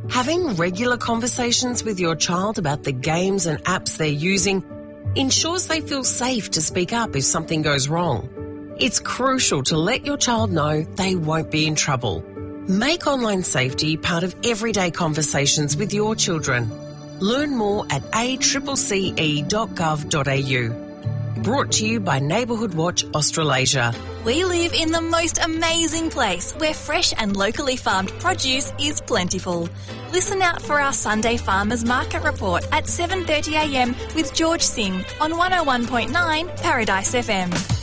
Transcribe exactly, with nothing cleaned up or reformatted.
Having regular conversations with your child about the games and apps they're using ensures they feel safe to speak up if something goes wrong. It's crucial to let your child know they won't be in trouble. Make online safety part of everyday conversations with your children. Learn more at a c c c e dot gov dot a u. Brought to you by Neighbourhood Watch Australasia. We live in the most amazing place where fresh and locally farmed produce is plentiful. Listen out for our Sunday Farmers Market Report at seven thirty a m with George Singh on one oh one point nine Paradise F M.